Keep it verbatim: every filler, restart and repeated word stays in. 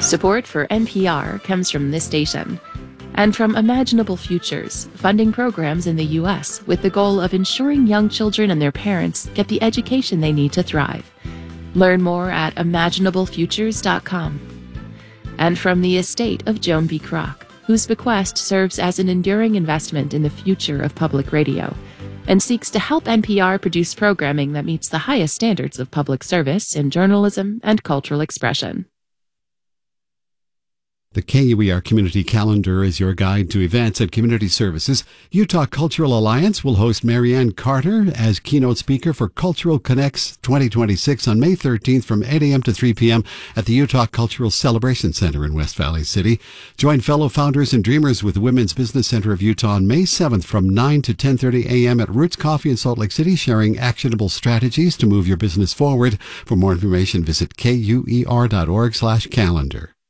Support for N P R comes from this station and from Imaginable Futures, funding programs in the U S with the goal of ensuring young children and their parents get the education they need to thrive. Learn more at imaginable futures dot com. And from the estate of Joan B. Kroc, whose bequest serves as an enduring investment in the future of public radio and seeks to help N P R produce programming that meets the highest standards of public service in journalism and cultural expression. The K U E R Community Calendar is your guide to events and community services. Utah Cultural Alliance will host Marianne Carter as keynote speaker for Cultural Connects twenty twenty-six on May thirteenth from eight a.m. to three p.m. at the Utah Cultural Celebration Center in West Valley City. Join fellow founders and dreamers with the Women's Business Center of Utah on May seventh from nine to ten thirty a.m. at Roots Coffee in Salt Lake City, sharing actionable strategies to move your business forward. For more information, visit K U E R dot org slash calendar.